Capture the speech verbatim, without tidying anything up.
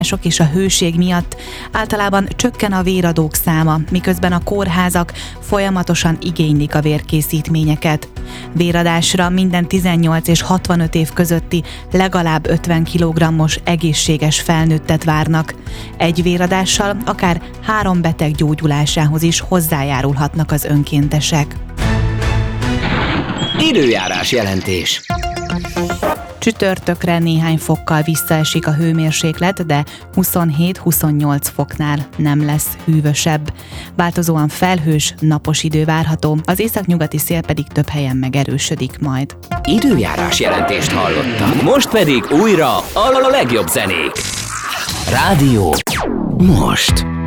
sok és a hőség miatt általában csökken a véradók száma, miközben a kórházak folyamatosan igénylik a vérkészítményeket. Véradásra minden tizennyolc és hatvanöt év közötti legalább ötven kilogrammos egészséges felnőttet várnak. Egy véradással akár három beteg gyógyulásához is hozzájárulhatnak az önkéntesek. Időjárás jelentés. Csütörtökre néhány fokkal visszaesik a hőmérséklet, de huszonhét-huszonnyolc foknál nem lesz hűvösebb. Változóan felhős, napos idő várható, az északnyugati szél pedig több helyen megerősödik majd. Időjárás jelentést hallottak. Most pedig újra a legjobb zenék. Rádió most.